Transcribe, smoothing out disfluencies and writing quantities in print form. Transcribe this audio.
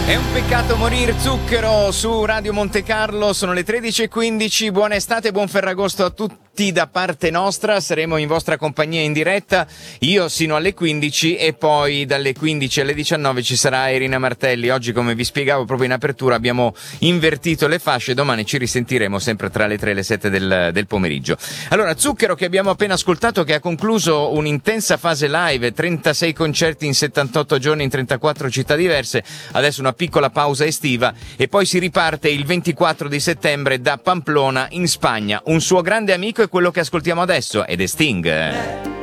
È un peccato morir, Zucchero su Radio Monte Carlo, sono le 13:15, buona estate, buon Ferragosto a tutti da parte nostra, saremo in vostra compagnia in diretta, io sino alle 15 e poi dalle 15 alle 19 ci sarà Irina Martelli. Oggi, come vi spiegavo proprio in apertura, abbiamo invertito le fasce, domani ci risentiremo sempre tra le 3 e le 7 del pomeriggio. Allora, Zucchero, che abbiamo appena ascoltato, che ha concluso un'intensa fase live, 36 concerti in 78 giorni in 34 città diverse, adesso una piccola pausa estiva e poi si riparte il 24 di settembre da Pamplona in Spagna. Un suo grande amico è quello che ascoltiamo adesso ed è Sting.